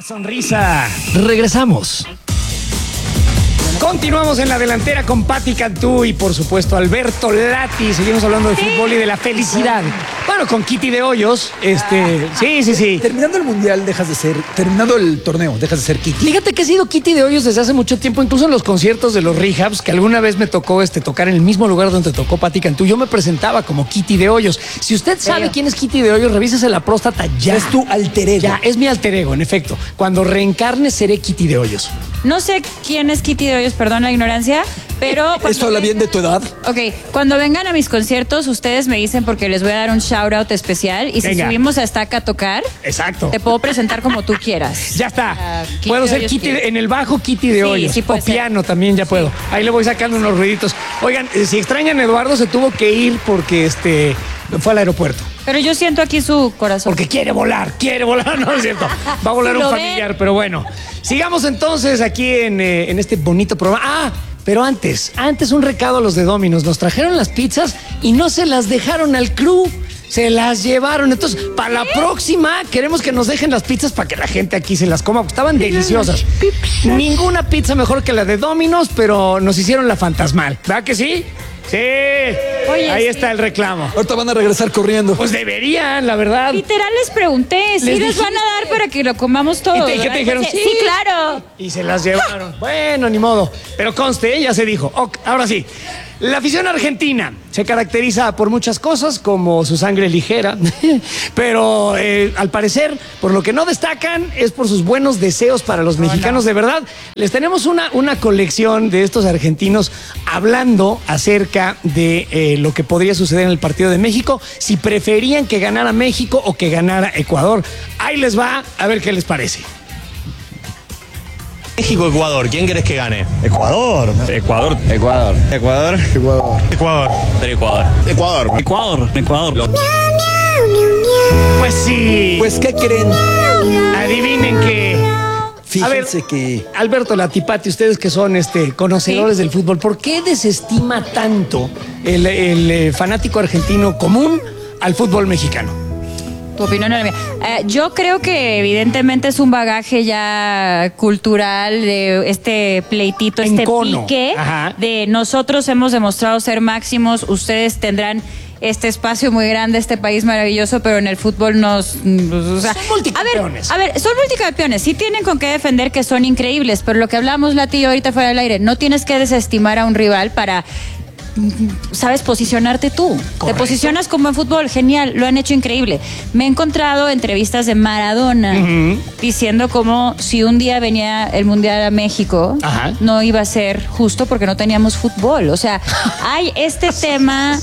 Sonrisa. Regresamos. Continuamos en la delantera con Pati Cantú y por supuesto Alberto Lati. Seguimos hablando de fútbol y de la felicidad. Bueno, con Kitty de Hoyos, sí. Terminando el mundial terminando el torneo, dejas de ser Kitty. Fíjate que he sido Kitty de Hoyos desde hace mucho tiempo, incluso en los conciertos de los rehabs, que alguna vez me tocó tocar en el mismo lugar donde tocó Pati Cantú. Yo me presentaba como Kitty de Hoyos. Si usted sabe quién es Kitty de Hoyos, revísese la próstata ya. Es tu alter ego. Ya, es mi alter ego, en efecto. Cuando reencarne seré Kitty de Hoyos. No sé quién es Kitty de Hoyos, perdón la ignorancia, pero... ¿Esto habla bien de tu edad? Ok, cuando vengan a mis conciertos, ustedes me dicen porque les voy a dar un shout out especial y si subimos hasta acá a tocar, exacto, te puedo presentar como tú quieras. Ya está. Puedo ser Kitty en el bajo, Kitty de Hoyos. Sí, o piano también ya puedo. Ahí le voy sacando unos ruiditos. Oigan, si extrañan a Eduardo, se tuvo que ir porque fue al aeropuerto. Pero yo siento aquí su corazón. Porque quiere volar, no es cierto. Va a volar un familiar, pero bueno. Sigamos entonces aquí en este bonito programa. Pero antes un recado a los de Domino's. Nos trajeron las pizzas y no se las dejaron al crew. Se las llevaron. Entonces, para la próxima, queremos que nos dejen las pizzas para que la gente aquí se las coma. Estaban deliciosas. Ninguna pizza mejor que la de Domino's, pero nos hicieron la fantasmal. ¿Verdad que sí? Sí. Oye, ahí está el reclamo. Ahorita van a regresar corriendo. Pues deberían, la verdad. Literal les pregunté, ¿sí les van a dar para que lo comamos todo? ¿Y qué te dijeron? Sí, claro. Y se las llevaron. Bueno, ni modo. Pero conste, ya se dijo. Ahora sí. La afición argentina se caracteriza por muchas cosas, como su sangre ligera, pero al parecer, por lo que no destacan, es por sus buenos deseos para los mexicanos. De verdad, les tenemos una colección de estos argentinos hablando acerca de lo que podría suceder en el partido de México, si preferían que ganara México o que ganara Ecuador. Ahí les va, a ver qué les parece. México-Ecuador, ¿quién crees que gane? Ecuador. Ecuador. Ecuador. Ecuador. Ecuador. Ecuador. Ecuador. Ecuador. Ecuador. Ecuador. Pues sí. Pues, ¿qué creen? Adivinen que... Fíjense que... Alberto Latipati, ustedes que son conocedores del fútbol, ¿por qué desestima tanto el fanático argentino común al fútbol mexicano? Tu opinión es la mía. Yo creo que evidentemente es un bagaje ya cultural de este pleitito, pique. Ajá. De nosotros hemos demostrado ser máximos, ustedes tendrán este espacio muy grande, este país maravilloso, pero en el fútbol son multicampeones. A ver, son multicampeones, sí tienen con qué defender que son increíbles, pero lo que hablamos, Lati, ahorita fuera del aire, no tienes que desestimar a un rival para... sabes posicionarte tú. Correcto. Te posicionas como en fútbol, genial, lo han hecho increíble. Me he encontrado entrevistas de Maradona diciendo como si un día venía el Mundial a México, no iba a ser justo porque no teníamos fútbol. O sea, hay este tema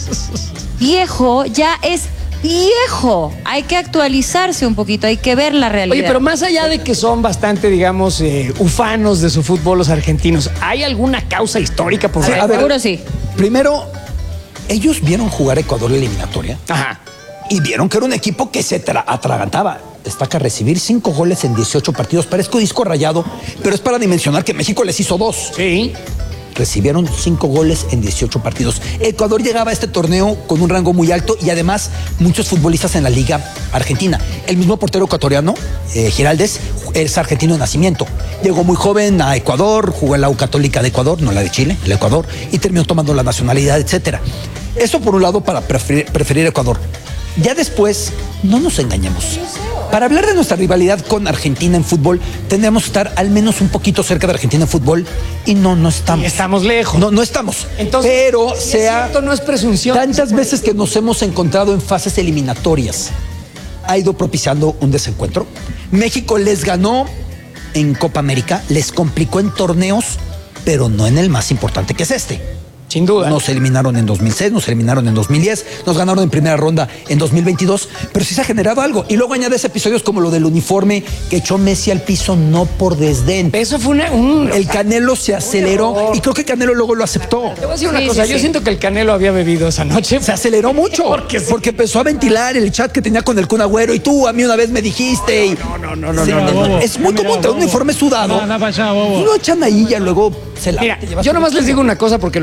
viejo, ya es viejo. Hay que actualizarse un poquito, hay que ver la realidad. Oye, pero más allá de que son bastante, digamos, ufanos de su fútbol los argentinos, ¿hay alguna causa histórica por favor? Seguro sí. Primero, ellos vieron jugar a Ecuador la eliminatoria. Ajá. Y vieron que era un equipo que se atragantaba. Destaca recibir 5 goles en 18 partidos. Parezco disco rayado, pero es para dimensionar que México les hizo 2. Sí. Recibieron 5 goles en 18 partidos. Ecuador llegaba a este torneo con un rango muy alto y además muchos futbolistas en la Liga Argentina. El mismo portero ecuatoriano, Giraldez, es argentino de nacimiento. Llegó muy joven a Ecuador, jugó en la U Católica de Ecuador, no la de Chile, el Ecuador, y terminó tomando la nacionalidad, etcétera. Eso por un lado para preferir Ecuador. Ya después, no nos engañemos. Para hablar de nuestra rivalidad con Argentina en fútbol, tendríamos que estar al menos un poquito cerca de Argentina en fútbol y no estamos. Y estamos lejos. No estamos. Entonces, pero esto no es presunción. Tantas veces que nos hemos encontrado en fases eliminatorias, ha ido propiciando un desencuentro. México les ganó en Copa América, les complicó en torneos, pero no en el más importante que es este. Sin duda. Nos eliminaron en 2006, nos eliminaron en 2010, nos ganaron en primera ronda en 2022, pero sí se ha generado algo. Y luego añades episodios como lo del uniforme que echó Messi al piso no por desdén. Eso fue el Canelo se aceleró y creo que Canelo luego lo aceptó. Te voy a decir una cosa, yo siento que el Canelo había bebido esa noche. Se aceleró mucho porque empezó a ventilar el chat que tenía con el Kun Agüero y tú a mí una vez me dijiste y... No. Es muy común traer un uniforme sudado y lo echan ahí y ya luego se la... Mira, yo nomás les digo una cosa porque lo aplico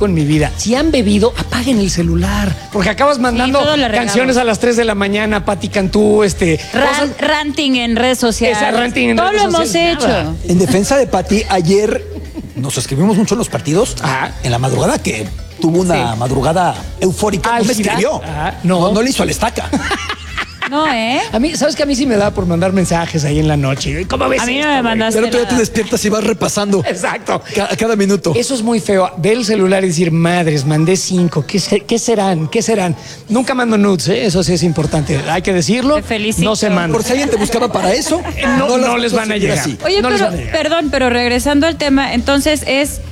en mi vida. Si han bebido, apaguen el celular. Porque acabas mandando todo lo regamos. canciones a las 3 de la mañana, Pati Cantú, cosas- Ranting en redes sociales. Esa ranting en todo redes lo hemos sociales, hecho. nada. En defensa de Pati, ayer nos escribimos mucho en los partidos. Ajá. En la madrugada, que tuvo una madrugada eufórica. No me Álgida. escribió. Ajá. No. No le hizo a la estaca. No, ¿eh? A mí, ¿sabes que a mí sí me da por mandar mensajes ahí en la noche? ¿Cómo ves A mí no esto, me güey? mandaste Pero tú ya nada. te despiertas y vas repasando Exacto. cada minuto. Eso es muy feo. Ver el celular y decir, madres, mandé 5. ¿Qué serán? ¿Qué serán? Nunca mando nudes, ¿eh? Eso sí es importante. Hay que decirlo. Te felicito. No se manda. Por si alguien te buscaba para eso, No las les vas van a seguir llegar. así. Oye, No les pero, van a llegar. perdón, pero regresando al tema, entonces es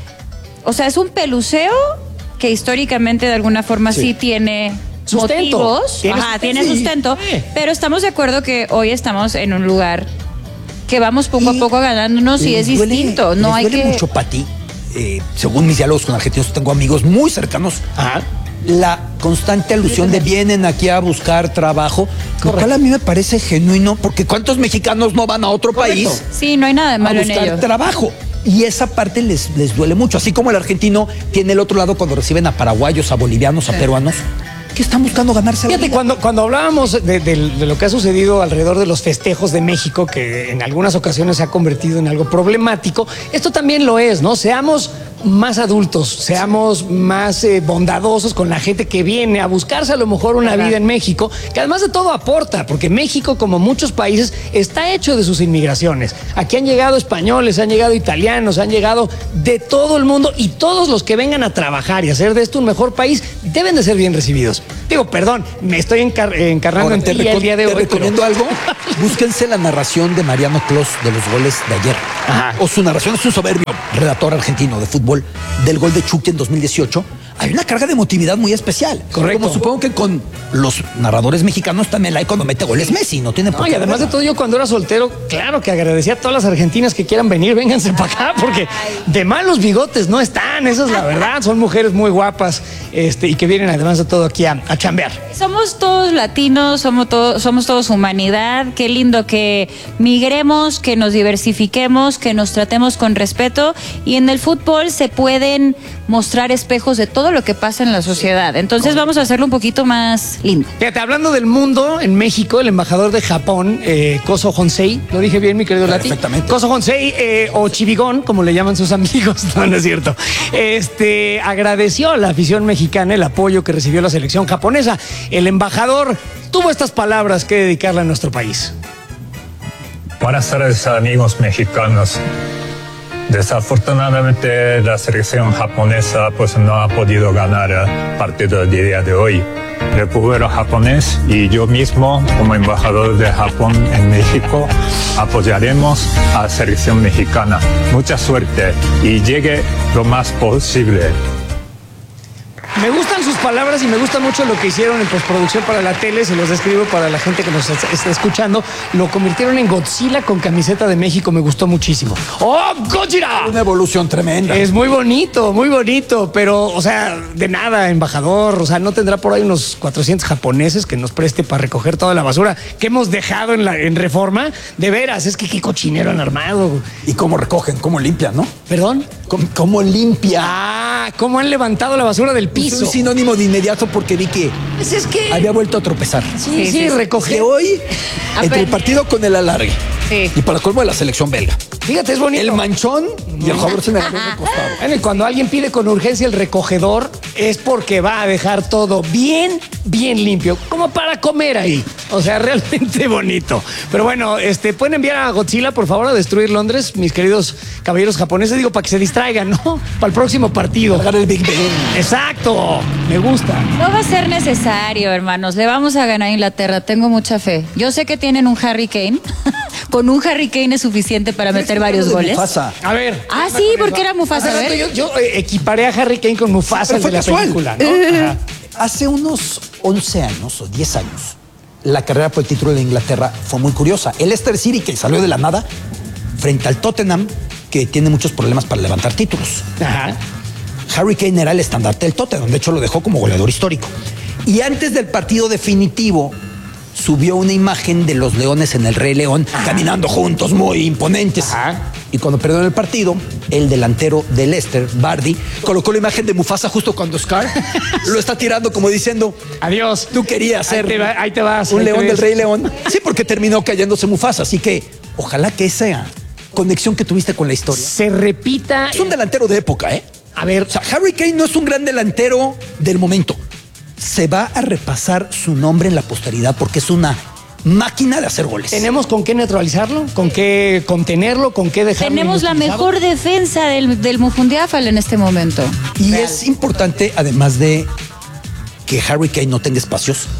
un peluceo que históricamente de alguna forma sí tiene Sustento. motivos. Tiene Ajá, sustento. tiene Sí. sustento. Sí. Pero estamos de acuerdo que hoy estamos en un lugar que vamos poco a Y poco ganándonos y es les duele- distinto. No les hay duele que. mucho, Pati. Según mis diálogos con argentinos, tengo amigos muy cercanos. Ajá. La constante alusión de vienen aquí a buscar trabajo, lo cual a mí me parece genuino, porque ¿cuántos mexicanos no van a otro país Sí, no hay nada de a malo en buscar ello. trabajo? Y esa parte les duele mucho, así como el argentino tiene el otro lado cuando reciben a paraguayos, a bolivianos, a peruanos, que están buscando ganarse la Fíjate, vida. cuando hablábamos de lo que ha sucedido alrededor de los festejos de México, que en algunas ocasiones se ha convertido en algo problemático, esto también lo es, ¿no? Seamos más adultos, seamos más bondadosos con la gente que viene a buscarse a lo mejor una vida en México, que además de todo aporta, porque México, como muchos países, está hecho de sus inmigraciones. Aquí han llegado españoles, han llegado italianos, han llegado de todo el mundo, y todos los que vengan a trabajar y hacer de esto un mejor país deben de ser bien recibidos. Digo, perdón, me estoy encarnando Ahora, en ti el día de te hoy. recomiendo algo. Búsquense la narración de Mariano Clos de los goles de ayer. Ajá. O su narración, es un soberbio redactor argentino de fútbol del gol de Chucky en 2018. Hay una carga de emotividad muy especial. Correcto. Como supongo que con los narradores mexicanos también la hay cuando mete goles Messi. No tiene por No, qué y además de haberla. todo, yo cuando era soltero, claro que agradecía a todas las argentinas que quieran venir, vénganse para acá, porque de malos bigotes no están, esa es la verdad. Son mujeres muy guapas, y que vienen además de todo aquí a chambear. Somos todos latinos, somos todos humanidad. Qué lindo que migremos, que nos diversifiquemos, que nos tratemos con respeto. Y en el fútbol se pueden mostrar espejos de todo lo que pasa en la sociedad. Entonces vamos a hacerlo un poquito más lindo. Fíjate, hablando del mundo, en México, el embajador de Japón, Koso Honsei, lo dije bien, mi querido Lati. Perfectamente. Koso Honsei, o Chivigón, como le llaman sus amigos, no es cierto. Agradeció a la afición mexicana el apoyo que recibió la selección japonesa. El embajador tuvo estas palabras que dedicarle a nuestro país. Buenas tardes, amigos mexicanos. Desafortunadamente la selección japonesa pues no ha podido ganar el partido del día de hoy. El pueblo japonés y yo mismo como embajador de Japón en México apoyaremos a la selección mexicana. Mucha suerte y llegue lo más posible. Me gustan sus palabras y me gusta mucho lo que hicieron en postproducción para la tele. Se los describo para la gente que nos está escuchando. Lo convirtieron en Godzilla con camiseta de México. Me gustó muchísimo. ¡Oh, Godzilla! Una evolución tremenda. Es muy bonito, pero, o sea, de nada, embajador. O sea, no tendrá por ahí unos 400 japoneses que nos preste para recoger toda la basura que hemos dejado en Reforma. De veras, es que qué cochinero han armado. Y cómo recogen, cómo limpian, ¿no? ¿Perdón? Cómo limpia. Ah, cómo han levantado la basura del piso. Es un sinónimo de inmediato porque vi que Pues es que... había vuelto a tropezar. Sí, recoger. Que hoy, entre el partido con el alargue Sí. y para colmo de la selección belga, Fíjate, es bonito. el manchón y el jugador se me costado. Bueno, y cuando alguien pide con urgencia el recogedor, es porque va a dejar todo bien limpio, como para comer ahí. O sea, realmente bonito. Pero bueno, pueden enviar a Godzilla, por favor, a destruir Londres, mis queridos caballeros japoneses, digo, para que se distraigan, ¿no? Para el próximo partido. Cargar el Big Ben. Exacto, me gusta. No va a ser necesario, hermanos. Le vamos a ganar a Inglaterra. Tengo mucha fe. Yo sé que tienen un Harry Kane. Con un Harry Kane es suficiente para meter varios Lo de goles. Mufasa. A ver. Ah, sí, porque era Mufasa. A Hace rato ver. yo equiparé a Harry Kane con Mufasa, el Pero de fue la casual. película, ¿no? Ajá. Hace unos 11 años o 10 años, la carrera por el título de Inglaterra fue muy curiosa. El Leicester City, que salió de la nada, frente al Tottenham, que tiene muchos problemas para levantar títulos. Ajá. Harry Kane era el estandarte del Tottenham, de hecho lo dejó como goleador histórico. Y antes del partido definitivo, subió una imagen de los leones en el Rey León, caminando juntos, muy imponentes. Ajá. Y cuando perdieron el partido, el delantero de Leicester, Vardy, colocó la imagen de Mufasa justo cuando Scar lo está tirando como diciendo, Adiós. tú querías ser Ahí te vas. un ahí te león ves. del Rey León. Sí, porque terminó cayéndose Mufasa. Así que ojalá que esa conexión que tuviste con la historia. Se repita. Es un delantero de época, ¿eh? A ver, O sea, Harry Kane no es un gran delantero del momento. Se va a repasar su nombre en la posteridad porque es una máquina de hacer goles. ¿tenemos con qué neutralizarlo? ¿Con qué contenerlo? ¿Con qué dejarlo? Tenemos la inutilizado? mejor defensa del Mufundiáfal en este momento. Y es importante, además de que Harry Kane no tenga espacios,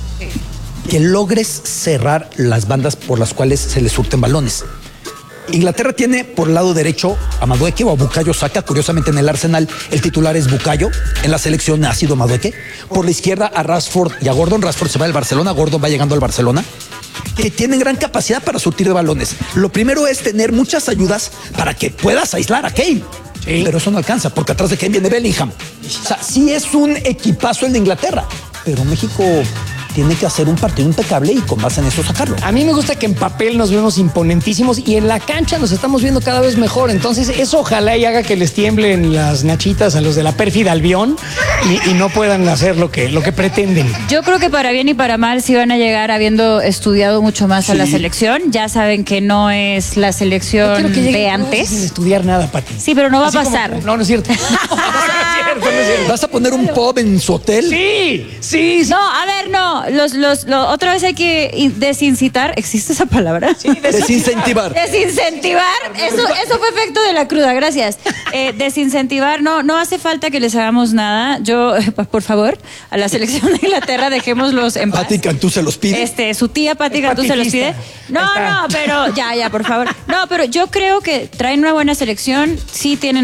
que logres cerrar las bandas por las cuales se le surten balones. Inglaterra tiene por el lado derecho a Madueke o a Bukayo Saka. Curiosamente, en el Arsenal el titular es Bukayo. En la selección ha sido Madueke. Por la izquierda a Rashford y a Gordon. Rashford se va al Barcelona, Gordon va llegando al Barcelona. Que tienen gran capacidad para surtir de balones. Lo primero es tener muchas ayudas para que puedas aislar a Kane. Sí. Pero eso no alcanza, porque atrás de Kane viene Bellingham. O sea, sí es un equipazo el de Inglaterra, pero México tiene que hacer un partido impecable y con base en eso sacarlo. A mí me gusta que en papel nos vemos imponentísimos y en la cancha nos estamos viendo cada vez mejor. Entonces, eso ojalá y haga que les tiemblen las nachitas a los de la pérfida Albión y no puedan hacer lo que pretenden. Yo creo que para bien y para mal sí van a llegar habiendo estudiado mucho más a la selección. Ya saben que no es la No selección quiero que de lleguen todos sin antes. estudiar nada, Pati. Sí, pero no va a Así como- pasar. no es cierto. No es cierto, no es cierto. ¿Vas a poner un pub en su hotel? Sí. No, a ver, no. Otra vez hay que desincitar. ¿Existe esa palabra? Desincentivar. Desincentivar. Eso fue efecto de la cruda, gracias. Desincentivar, no hace falta que les hagamos nada. Yo, por favor, a la selección de Inglaterra dejémoslos en paz. Pati Cantú se los pide. Su tía Pati Cantú se los pide. patifista. Ahí está. Pero ya, por favor. No, pero yo creo que traen una buena selección, sí tienen